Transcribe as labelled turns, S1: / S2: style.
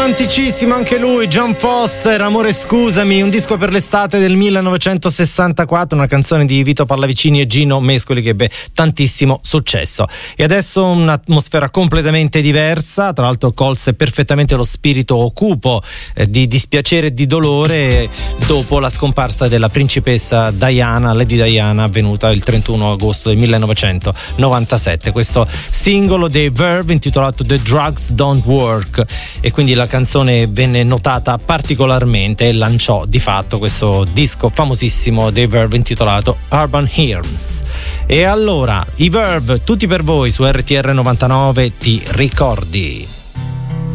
S1: romanticissimo anche lui, John Foster, Amore scusami, un disco per l'estate del 1964, una canzone di Vito Pallavicini e Gino Mescoli che ebbe tantissimo successo. E adesso un'atmosfera completamente diversa, tra l'altro colse perfettamente lo spirito cupo di dispiacere e di dolore dopo la scomparsa della principessa Diana, Lady Diana, avvenuta il 31 agosto del 1997. Questo singolo dei Verve intitolato The Drugs Don't Work, e quindi la canzone venne notata particolarmente e lanciò di fatto questo disco famosissimo dei Verve intitolato Urban Hymns. E allora i Verve tutti per voi su RTR 99, ti ricordi?